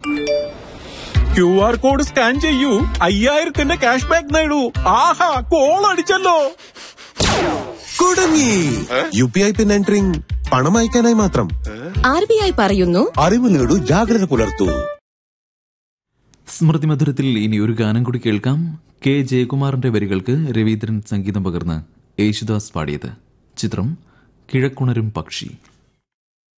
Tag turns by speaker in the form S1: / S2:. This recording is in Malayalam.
S1: QR കോഡ് സ്കാൻ ചെയ്യൂ, 5000 ക്യാഷ് ബാക്ക് നേടൂ. ആഹാ, കോൾ അടിച്ചല്ലോ.
S2: കുടുങ്ങി. UPI പിൻ എൻട്രിങ് പണം അയക്കാനായി മാത്രം.
S3: RBI പറയുന്നു,
S2: അറിവ് നേടൂ, ജാഗ്രത പുലർത്തൂ.
S4: സ്മൃതി മധുരത്തിൽ ഇനി ഒരു ഗാനം കൂടി കേൾക്കാം. കെ ജയകുമാറിന്റെ വരികൾക്ക് രവീന്ദ്രൻ സംഗീതം പകർന്ന് യേശുദാസ് പാടിയത്. ചിത്രം കിഴക്കുണരും പക്ഷി.